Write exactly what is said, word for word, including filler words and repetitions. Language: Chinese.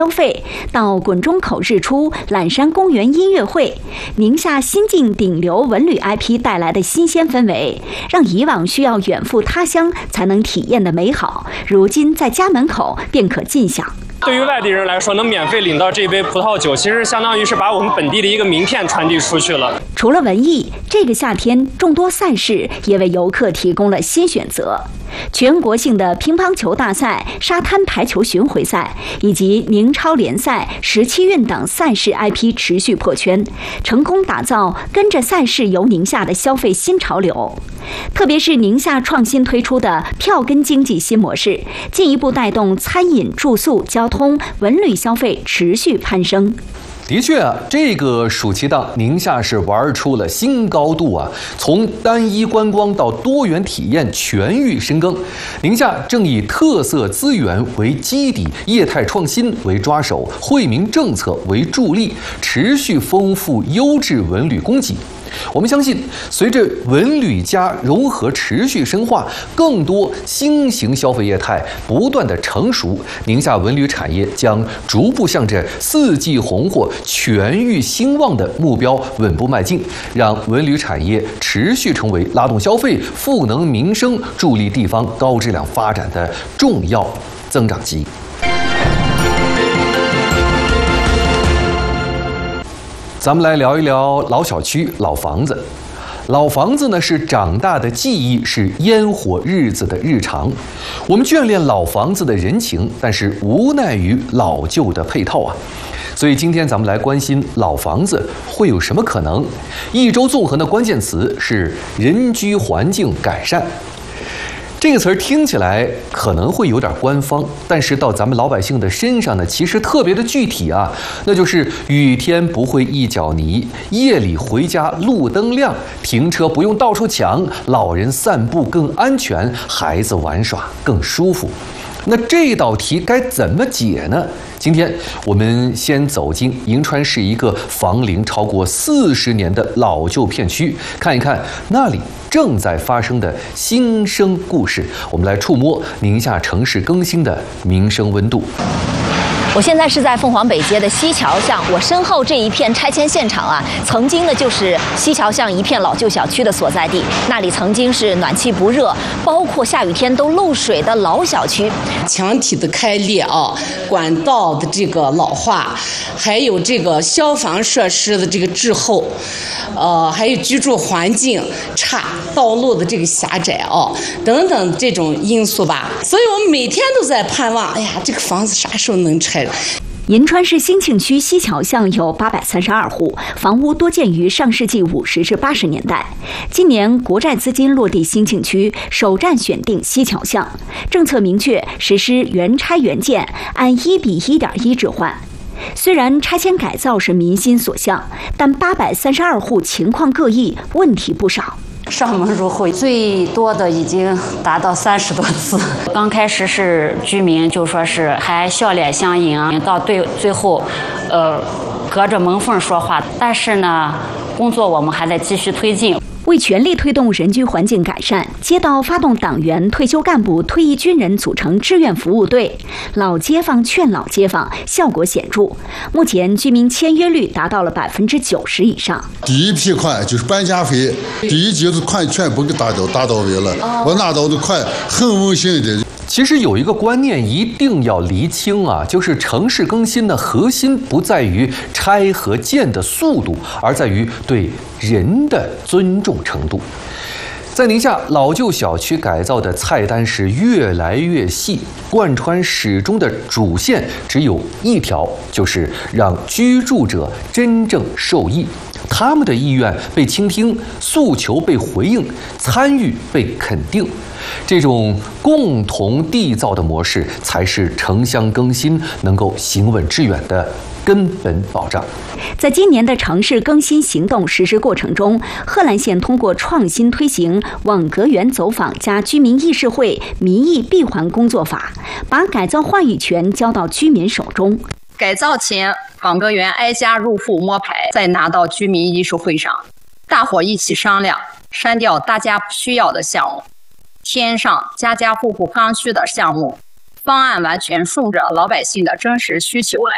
消费到滚中口日出、揽山公园音乐会，宁夏新晋顶流文旅 I P 带来的新鲜氛围，让以往需要远赴他乡才能体验的美好，如今在家门口便可尽享。 对于外地人来说，能免费领到这杯葡萄酒，其实相当于是把我们本地的一个名片传递出去了。 除了文艺，这个夏天众多赛事也为游客提供了新选择。全国性的乒乓球大赛、沙滩排球巡回赛以及宁超联赛、十七运等赛事 I P 持续破圈，成功打造跟着赛事游宁夏的消费新潮流。特别是宁夏创新推出的票根经济新模式，进一步带动餐饮、住宿、交通、文旅消费持续攀升。 的确啊，这个暑期档宁夏是玩出了新高度啊！从单一观光到多元体验全域深耕，宁夏正以特色资源为基底，业态创新为抓手，惠民政策为助力，持续丰富优质文旅供给。我们相信，随着文旅加融合持续深化，更多新型消费业态不断的成熟，宁夏文旅产业将逐步向着四季红火、全域兴旺的目标稳步迈进，让文旅产业持续成为拉动消费、赋能民生、助力地方高质量发展的重要增长极。咱们来聊一聊老小区、老房子。老房子呢是长大的记忆，是烟火日子的日常。我们眷恋老房子的人情，但是无奈于老旧的配套啊。所以今天咱们来关心老房子会有什么可能。一周纵横的关键词是人居环境改善。这个词儿听起来可能会有点官方，但是到咱们老百姓的身上呢，其实特别的具体啊，那就是雨天不会一脚泥，夜里回家路灯亮，停车不用到处抢，老人散步更安全，孩子玩耍更舒服。那这道题该怎么解呢？今天我们先走进银川市一个房龄超过四十年的老旧片区，看一看那里正在发生的新生故事。我们来触摸宁夏城市更新的民生温度。 我现在是在凤凰北街的西桥巷，我身后这一片拆迁现场啊，曾经呢就是西桥巷一片老旧小区的所在地，那里曾经是暖气不热，包括下雨天都漏水的老小区。 墙体的开裂啊，管道的这个老化，还有这个消防设施的这个滞后，呃，还有居住环境差、道路的这个狭窄啊，等等这种因素吧。所以我们每天都在盼望，哎呀，这个房子啥时候能拆？ 银川市兴庆区西桥巷有八百三十二户，房屋多建于上世纪五十至八十年代。今年国债资金落地兴庆区，首站选定西桥巷，政策明确实施原拆原建，按一比一点一置换。虽然拆迁改造是民心所向，但八百三十二户情况各异，问题不少。 上门入户最多的已经达到三十多次。刚开始是居民就说是还笑脸相迎，到对最后，呃，隔着门缝说话。但是呢，工作我们还在继续推进。 为全力推动人居环境改善，街道发动党员、退休干部、退役军人组成志愿服务队，老街坊劝老街坊，效果显著。目前居民签约率达到了百分之九十以上。 第一批款就是搬家费，第一阶段款全部给打到打到位了，哦、我拿到的款很稳心的。 其实有一个观念一定要厘清啊，就是城市更新的核心不在于拆和建的速度，而在于对人的尊重程度。在宁夏，老旧小区改造的菜单是越来越细，贯穿始终的主线只有一条，就是让居住者真正受益，他们的意愿被倾听，诉求被回应，参与被肯定。这种共同缔造的模式，才是城乡更新能够行稳致远的根本保障。 在今年的城市更新行动实施过程中，贺兰县通过创新推行网格员走访加居民议事会民意闭环工作法，把改造话语权交到居民手中。 改造前，网格员挨家入户摸牌，再拿到居民议事会上，大伙一起商量，删掉大家不需要的项目，添上家家户户刚需的项目，方案完全顺着老百姓的真实需求来。